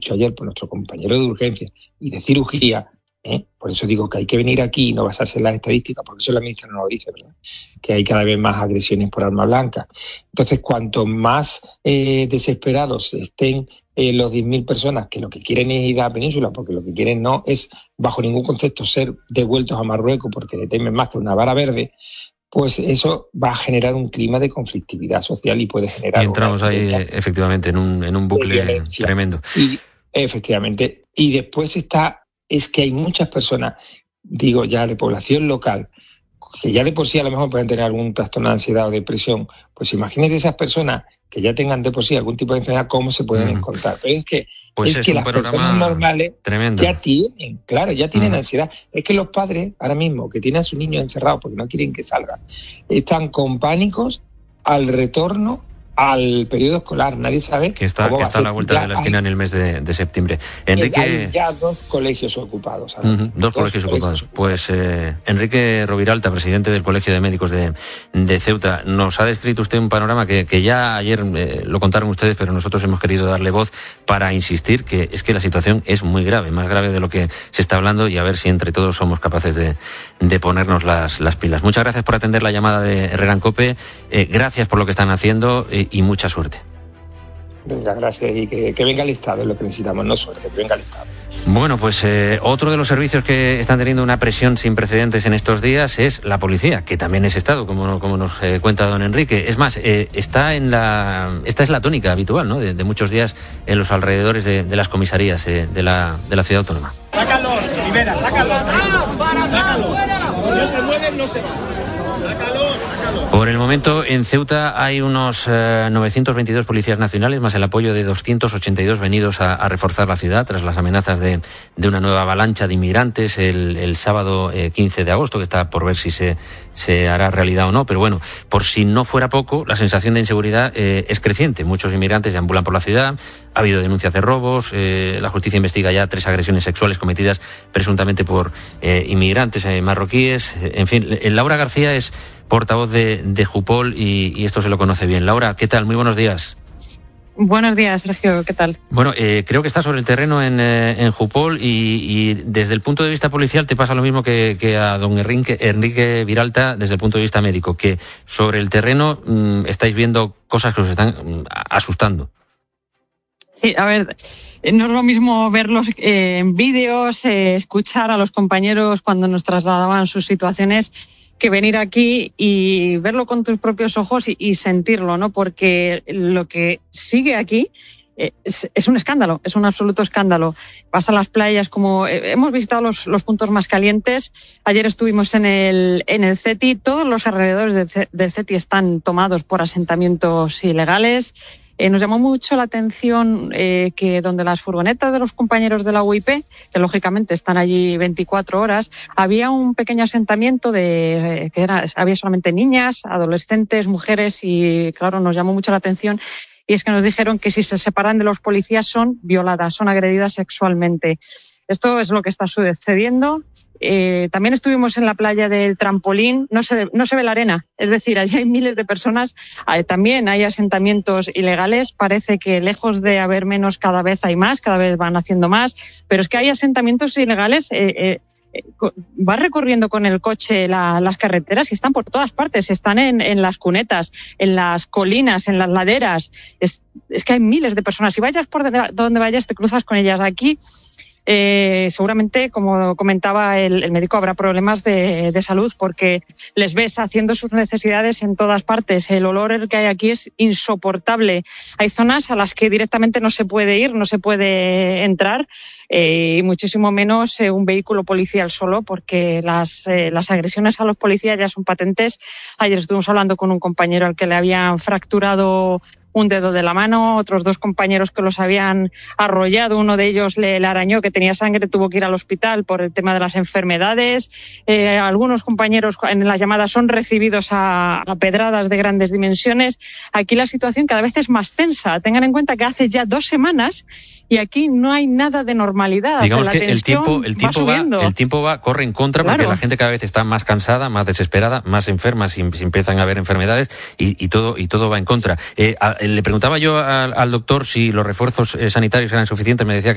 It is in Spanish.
dicho ayer por nuestro compañero de urgencia y de cirugía, por eso digo que hay que venir aquí y no basarse en las estadísticas, porque eso la ministra no lo dice, ¿verdad? Que hay cada vez más agresiones por arma blanca. Entonces, cuanto más desesperados estén los 10.000 personas que lo que quieren es ir a la península, porque lo que quieren no es, bajo ningún concepto, ser devueltos a Marruecos porque le temen más que una vara verde, pues eso va a generar un clima de conflictividad social y puede generar... Y entramos ahí, efectivamente, en un bucle tremendo. Y, efectivamente. Y después es que hay muchas personas, digo ya de población local, que ya de por sí a lo mejor pueden tener algún trastorno de ansiedad o depresión. Pues imagínate esas personas que ya tengan de por sí algún tipo de enfermedad, cómo se pueden encontrar. Pero es que las personas normales tremendo. ya tienen ansiedad. Es que los padres, ahora mismo, que tienen a sus niños encerrados porque no quieren que salgan, están con pánicos al retorno al periodo escolar. Nadie sabe que está a la vuelta de la esquina en el mes de septiembre. Enrique, hay ya 2 colegios ocupados. Dos colegios ocupados. Pues Enrique Roviralta, presidente del Colegio de Médicos de Ceuta, nos ha descrito usted un panorama que ya ayer lo contaron ustedes, pero nosotros hemos querido darle voz para insistir que es que la situación es muy grave, más grave de lo que se está hablando, y a ver si entre todos somos capaces de ponernos las pilas. Muchas gracias por atender la llamada de Herrera en COPE. Gracias por lo que están haciendo y mucha suerte. Venga, gracias, y que venga el Estado, es lo que necesitamos, no suerte, que venga el Estado. Bueno, pues otro de los servicios que están teniendo una presión sin precedentes en estos días es la policía, que también es Estado, como nos cuenta don Enrique. Es más, esta es la tónica habitual, ¿no?, de muchos días en los alrededores de las comisarías de la ciudad autónoma. Sácalo, Rivera, sácalo. Sácalo. No se mueven, no se van. Por el momento, en Ceuta hay unos 922 policías nacionales, más el apoyo de 282 venidos a reforzar la ciudad tras las amenazas de una nueva avalancha de inmigrantes el sábado 15 de agosto, que está por ver si se hará realidad o no. Pero bueno, por si no fuera poco, la sensación de inseguridad es creciente. Muchos inmigrantes deambulan por la ciudad, ha habido denuncias de robos, la justicia investiga ya 3 agresiones sexuales cometidas presuntamente por inmigrantes marroquíes. En fin, Laura García es portavoz de Jupol y esto se lo conoce bien. Laura, ¿qué tal? Muy buenos días. Buenos días, Sergio, ¿qué tal? Bueno, creo que está sobre el terreno en Jupol y desde el punto de vista policial te pasa lo mismo que a don Enrique Viralta desde el punto de vista médico, que sobre el terreno estáis viendo cosas que os están asustando. Sí, a ver, no es lo mismo verlos en vídeos, escuchar a los compañeros cuando nos trasladaban sus situaciones, que venir aquí y verlo con tus propios ojos y sentirlo, ¿no? Porque lo que sigue aquí es un escándalo, es un absoluto escándalo. Vas a las playas, como hemos visitado los puntos más calientes. Ayer estuvimos en el CETI. Todos los alrededores del CETI están tomados por asentamientos ilegales. Nos llamó mucho la atención que donde las furgonetas de los compañeros de la UIP, que lógicamente están allí 24 horas, había un pequeño asentamiento había solamente niñas, adolescentes, mujeres, y claro, nos llamó mucho la atención. Y es que nos dijeron que si se separan de los policías son violadas, son agredidas sexualmente. Esto es lo que está sucediendo. También estuvimos en la playa del Trampolín, no se ve la arena, es decir, allí hay miles de personas, también hay asentamientos ilegales, parece que lejos de haber menos cada vez hay más, cada vez van haciendo más, pero es que hay asentamientos ilegales, vas recorriendo con el coche las carreteras y están por todas partes, están en las cunetas, en las colinas, en las laderas, es que hay miles de personas, y vayas por donde vayas te cruzas con ellas. Aquí seguramente, como comentaba el médico, habrá problemas de salud porque les ves haciendo sus necesidades en todas partes. El olor que hay aquí es insoportable. Hay zonas a las que directamente no se puede ir, no se puede entrar, y muchísimo menos un vehículo policial solo, porque las agresiones a los policías ya son patentes. Ayer estuvimos hablando con un compañero al que le habían fracturado un dedo de la mano, otros 2 compañeros que los habían arrollado, uno de ellos le arañó, que tenía sangre, tuvo que ir al hospital por el tema de las enfermedades. Algunos compañeros en las llamadas son recibidos a pedradas de grandes dimensiones. Aquí la situación cada vez es más tensa. Tengan en cuenta que hace ya 2 semanas y aquí no hay nada de normalidad. Digamos que el tiempo corre en contra, porque la gente cada vez está más cansada, más desesperada, más enferma, si empiezan a haber enfermedades y todo va en contra. Le preguntaba yo al doctor si los refuerzos sanitarios eran suficientes, me decía